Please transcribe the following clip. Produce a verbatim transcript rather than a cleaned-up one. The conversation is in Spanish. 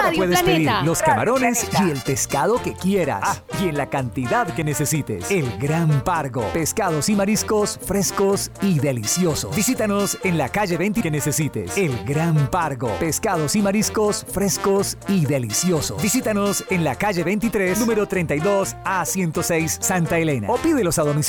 Radio Puedes Planeta. pedir los camarones y el pescado que quieras. Ah, y en la cantidad que necesites. El Gran Pargo. Pescados y mariscos frescos y deliciosos. Visítanos en la calle veinte que necesites. El Gran Pargo. Pescados y mariscos frescos y deliciosos. Visítanos en la calle veintitrés, número treinta y dos A ciento seis, Santa Elena. O pídelos a domicilio